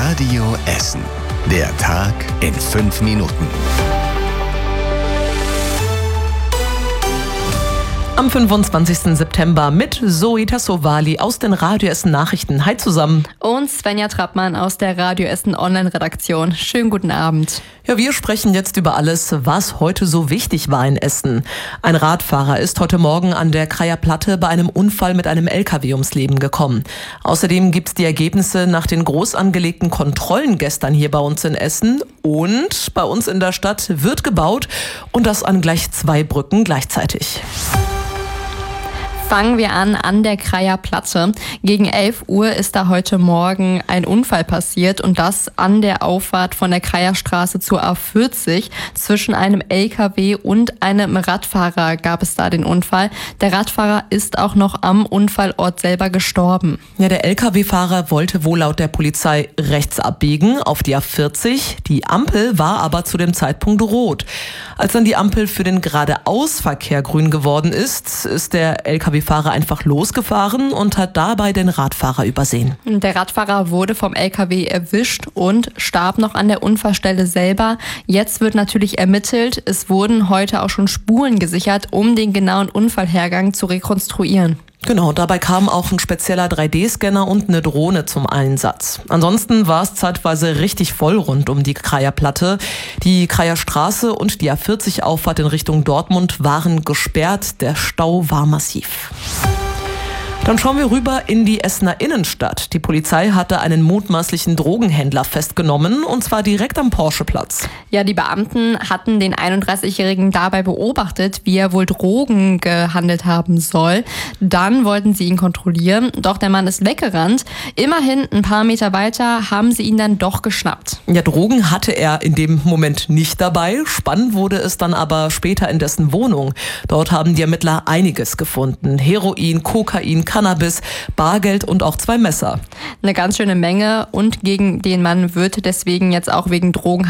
Radio Essen. Der Tag in 5 Minuten. Am 25. September mit Zoe Tassovali aus den Radio Essen Nachrichten. Hi zusammen. Und Svenja Trappmann aus der Radio Essen Online-Redaktion. Schönen guten Abend. Ja, wir sprechen jetzt über alles, was heute so wichtig war in Essen. Ein Radfahrer ist heute Morgen an der Kreier Platte bei einem Unfall mit einem LKW ums Leben gekommen. Außerdem gibt's die Ergebnisse nach den groß angelegten Kontrollen gestern hier bei uns in Essen. Und bei uns in der Stadt wird gebaut und das an gleich 2 Brücken gleichzeitig. Fangen wir an der Kreier Platte. Gegen 11 Uhr ist da heute Morgen ein Unfall passiert und das an der Auffahrt von der Kreier Straße zur A40. Zwischen einem LKW und einem Radfahrer gab es da den Unfall. Der Radfahrer ist auch noch am Unfallort selber gestorben. Ja, der LKW-Fahrer wollte wohl laut der Polizei rechts abbiegen auf die A40. Die Ampel war aber zu dem Zeitpunkt rot. Als dann die Ampel für den Geradeausverkehr grün geworden ist, ist der LKW-Fahrer einfach losgefahren und hat dabei den Radfahrer übersehen. Der Radfahrer wurde vom LKW erwischt und starb noch an der Unfallstelle selber. Jetzt wird natürlich ermittelt. Es wurden heute auch schon Spuren gesichert, um den genauen Unfallhergang zu rekonstruieren. Genau, dabei kam auch ein spezieller 3D-Scanner und eine Drohne zum Einsatz. Ansonsten war es zeitweise richtig voll rund um die Kreier Platte. Die Kreier Straße und die A40-Auffahrt in Richtung Dortmund waren gesperrt. Der Stau war massiv. Dann schauen wir rüber in die Essener Innenstadt. Die Polizei hatte einen mutmaßlichen Drogenhändler festgenommen, und zwar direkt am Porscheplatz. Ja, die Beamten hatten den 31-Jährigen dabei beobachtet, wie er wohl Drogen gehandelt haben soll. Dann wollten sie ihn kontrollieren, doch der Mann ist weggerannt. Immerhin ein paar Meter weiter haben sie ihn dann doch geschnappt. Ja, Drogen hatte er in dem Moment nicht dabei. Spannend wurde es dann aber später in dessen Wohnung. Dort haben die Ermittler einiges gefunden. Heroin, Kokain, Cannabis, Bargeld und auch 2 Messer. Eine ganz schöne Menge, und gegen den Mann wird deswegen jetzt auch wegen Drogen